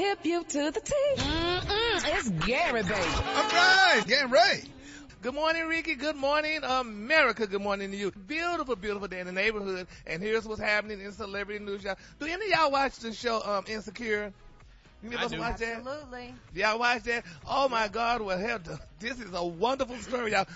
hip you to the T. It's Gary, baby. All right, Gary. Good morning, Ricky. Good morning, America. Good morning to you. Beautiful, beautiful day in the neighborhood. And here's what's happening in celebrity news, y'all. Do any of y'all watch the show Insecure? You ever watch that? Absolutely. Y'all watch that? Oh my God, well hell, this is a wonderful story, y'all.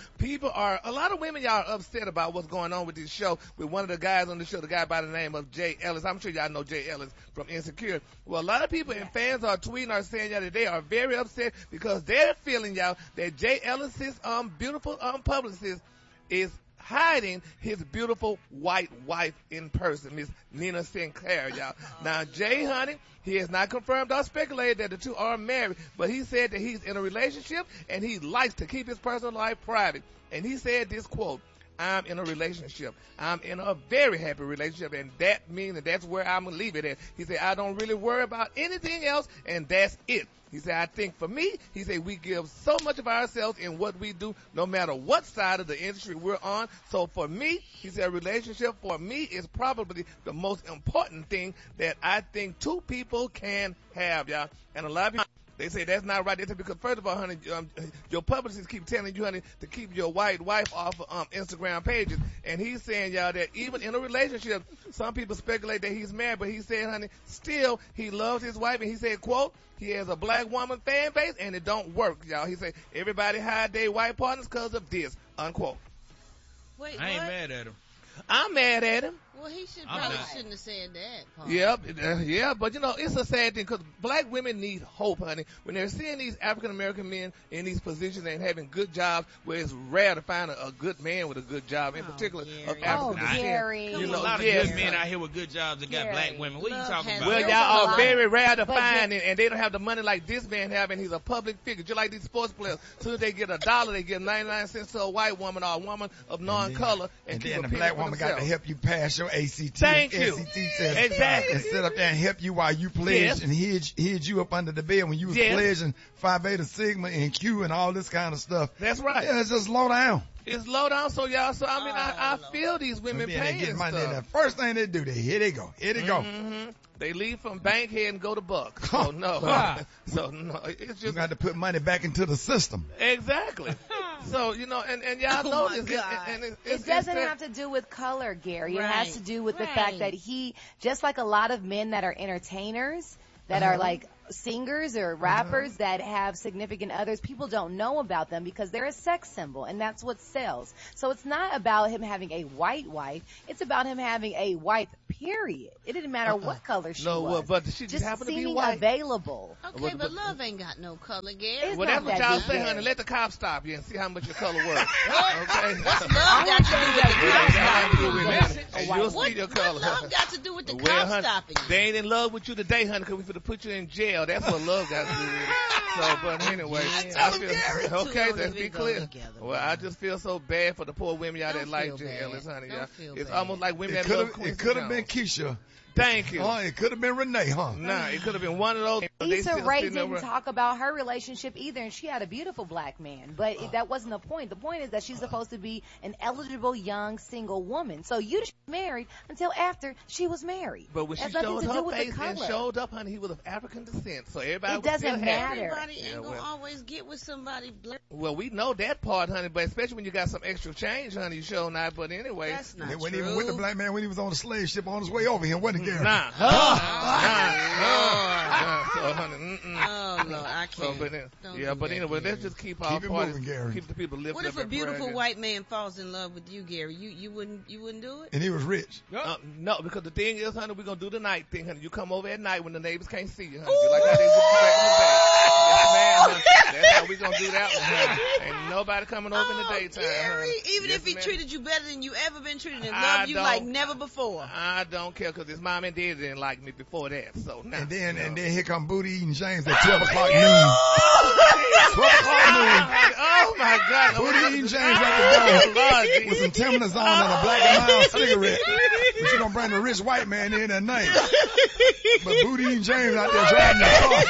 A lot of women, y'all, are upset about what's going on with this show with one of the guys on the show, the guy by the name of Jay Ellis. I'm sure y'all know Jay Ellis from Insecure. Well, a lot of people and fans are tweeting or saying, y'all, that they are very upset because they're feeling, y'all, that Jay Ellis's beautiful publicist is hiding his beautiful white wife in person, Miss Nina Sinclair, y'all. Now, Jay, honey, he has not confirmed or speculated that the two are married, but he said that he's in a relationship and he likes to keep his personal life private. And he said this quote, "I'm in a relationship. I'm in a very happy relationship, and that means that that's where I'm going to leave it at." He said, "I don't really worry about anything else, and that's it." He said, "I think for me," he said, "we give so much of ourselves in what we do, no matter what side of the industry we're on. So for me," he said, "a relationship for me is probably the most important thing that I think two people can have, y'all." And a lot of people, they say that's not right. They say because first of all, honey, your publicists keep telling you, honey, to keep your white wife off of Instagram pages. And he's saying, y'all, that even in a relationship, some people speculate that he's married, but he said, honey, still he loves his wife. And he said, quote, "He has a black woman fan base and it don't work, y'all." He said, "Everybody hide their white partners because of this," unquote. Wait, I ain't mad at him. I'm mad at him. Well, he shouldn't have said that, Paul. Yeah, but it's a sad thing because black women need hope, honey. When they're seeing these African-American men in these positions and having good jobs, where it's rare to find a good man with a good job, in particular of African descent. Gary. A lot of good men out here with good jobs that got black women. What are you talking about? Well, y'all are very rare to find, and they don't have the money like this man have, and he's a public figure, just like these sports players. As soon as they get $1, they give 99 cents to a white woman or a woman of non-color, and then the black woman got to help you pass your ACT. Thank you. SAT test. Exactly. And sit up there and help you while you pledge and hid you up under the bed when you was pledging Phi Beta Sigma and Q and all this kind of stuff. That's right. Yeah, it's just low down. It's low down, so y'all. So I mean, I feel these women paying get money. stuff. The first thing they do, here they go. Mm-hmm. They leave from Bankhead and go to Buck. So no, it's just you got to put money back into the system. Exactly. So and y'all know this. It doesn't have to do with color, Gary. It has to do with the fact that he, just like a lot of men that are entertainers, that are like singers or rappers that have significant others, people don't know about them because they're a sex symbol, and that's what sells. So it's not about him having a white wife. It's about him having a wife, period. It didn't matter what color she was. But she just happened to be white. Available. Okay, but love ain't got no color, Gary. Well, that's what y'all say, honey. Let the cops stop you and see how much your color worth. Okay? What's love got to do with the cops stopping you? You'll see your color. What love got to do with the cops stopping you? They ain't in love with you today, honey, because we finna put you in jail. That's what love got to do with it. So, but anyway, okay, let's be clear. Well, I just feel so bad for the poor women y'all that like Jay Ellis, honey. It's almost like women that love Quincy It could have Jones. been Keisha. Thank you. It could have been Renee, huh? Nah, it could have been one of those. Issa Rae didn't talk about her relationship either, and she had a beautiful black man. But that wasn't the point. The point is that she's supposed to be an eligible, young, single woman. So you should be married until after she was married. But when she showed her face and showed up, honey, he was of African descent. So everybody it doesn't matter. Everybody ain't going to always get with somebody black. Well, we know that part, honey, but especially when you got some extra change, honey, you show not. But anyway. That's not when true. He was with the black man when he was on the slave ship on his way over here, wasn't he, Gary? Nah. Oh, no, I can't. But anyway, let's just keep our parties, moving, keep the people living. What if a beautiful white man falls in love with you, Gary? You wouldn't do it? And he was rich. No, because the thing is, honey, we're gonna do the night thing, honey. You come over at night when the neighbors can't see you, honey. Like how they did you back in the day. Yes, man, honey. That's how we gonna do that one, honey. Ain't nobody coming over in the daytime, Gary, honey. even if he treated you better than you ever been treated and loved you like never before. I don't care because his mom and dad didn't like me before that. So now, and then here come Booty Eating James at 12 o'clock noon. 12 o'clock noon. Oh my God! Booty Eating James at the door with some Timberlands on and a Black and Mild cigarette. But you gonna bring the rich white man in at night. But Booty Eating James out there driving the car.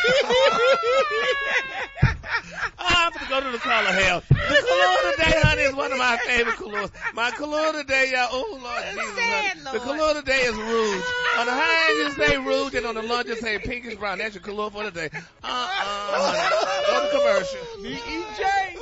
I'm going to go to the color hell. The color today, honey, is one of my favorite colors. My color today, y'all. Oh, Lord Jesus, honey. The color today is rouge. On the high sign just say rouge and on the lunch just say pinkish brown. That's your color for the day. Go to commercial. B-E-J.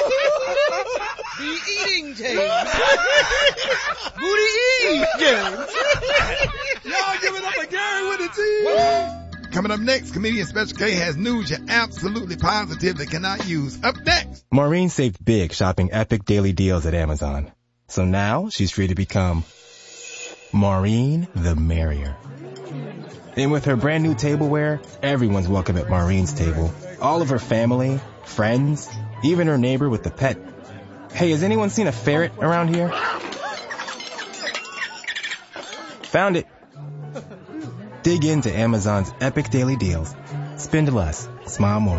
Be eating, James. Booty eat, James. Y'all give it up for Gary with the T. Coming up next, comedian Special K has news you're absolutely positively cannot use. Up next. Maureen saved big shopping epic daily deals at Amazon. So now she's free to become Maureen the Merrier. And with her brand new tableware, everyone's welcome at Maureen's table. All of her family, friends, even her neighbor with the pet. Hey, has anyone seen a ferret around here? Found it. Dig into Amazon's epic daily deals. Spend less, smile more.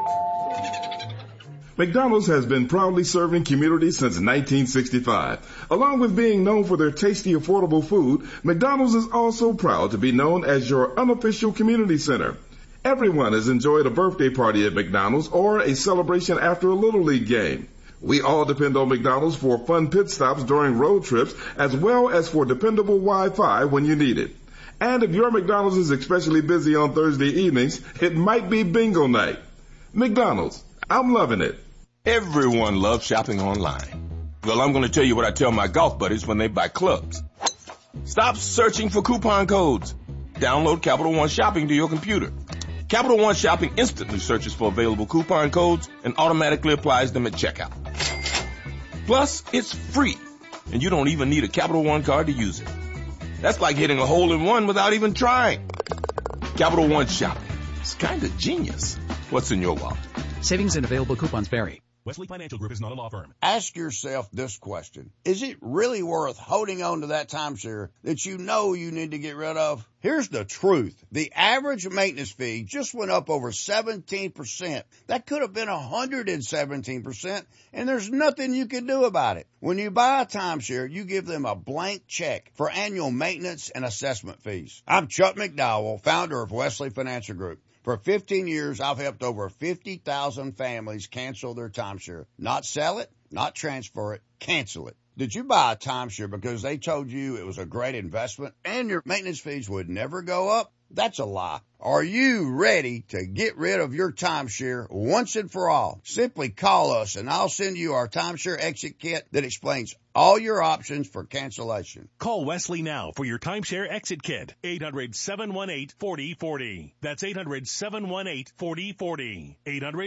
McDonald's has been proudly serving communities since 1965. Along with being known for their tasty, affordable food, McDonald's is also proud to be known as your unofficial community center. Everyone has enjoyed a birthday party at McDonald's or a celebration after a Little League game. We all depend on McDonald's for fun pit stops during road trips, as well as for dependable Wi-Fi when you need it. And if your McDonald's is especially busy on Thursday evenings, it might be bingo night. McDonald's, I'm loving it. Everyone loves shopping online. Well, I'm going to tell you what I tell my golf buddies when they buy clubs. Stop searching for coupon codes. Download Capital One Shopping to your computer. Capital One Shopping instantly searches for available coupon codes and automatically applies them at checkout. Plus, it's free, and you don't even need a Capital One card to use it. That's like hitting a hole in one without even trying. Capital One Shopping. It's kind of genius. What's in your wallet? Savings and available coupons vary. Wesley Financial Group is not a law firm. Ask yourself this question. Is it really worth holding on to that timeshare that you know you need to get rid of? Here's the truth. The average maintenance fee just went up over 17%. That could have been 117%, and there's nothing you can do about it. When you buy a timeshare, you give them a blank check for annual maintenance and assessment fees. I'm Chuck McDowell, founder of Wesley Financial Group. For 15 years, I've helped over 50,000 families cancel their timeshare. Not sell it, not transfer it, cancel it. Did you buy a timeshare because they told you it was a great investment and your maintenance fees would never go up? That's a lie. Are you ready to get rid of your timeshare once and for all? Simply call us and I'll send you our timeshare exit kit that explains all your options for cancellation. Call Wesley now for your timeshare exit kit. 800-718-4040. That's 800-718-4040.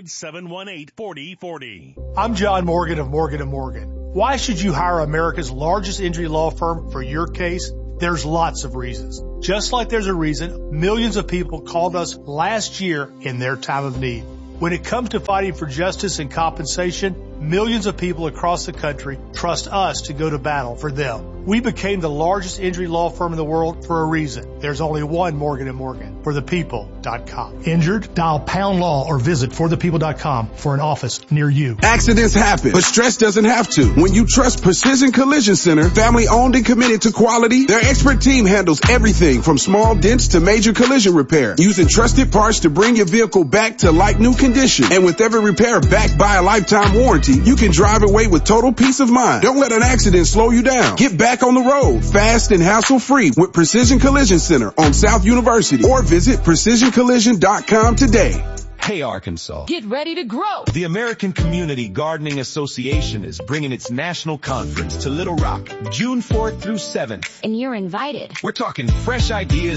800-718-4040. I'm John Morgan of Morgan & Morgan. Why should you hire America's largest injury law firm for your case? There's lots of reasons. Just like there's a reason millions of people called us last year in their time of need. When it comes to fighting for justice and compensation, millions of people across the country trust us to go to battle for them. We became the largest injury law firm in the world for a reason. There's only one Morgan & Morgan, forthepeople.com. Injured? Dial pound law or visit forthepeople.com for an office near you. Accidents happen, but stress doesn't have to. When you trust Precision Collision Center, family owned and committed to quality, their expert team handles everything from small dents to major collision repair, using trusted parts to bring your vehicle back to like new condition. And with every repair backed by a lifetime warranty, you can drive away with total peace of mind. Don't let an accident slow you down. Get back on the road fast and hassle-free with Precision Collision Center on South University, or visit precisioncollision.com today. Hey Arkansas. Get ready to grow. The American Community Gardening Association is bringing its national conference to Little Rock, June 4th through 7th. And you're invited. We're talking fresh ideas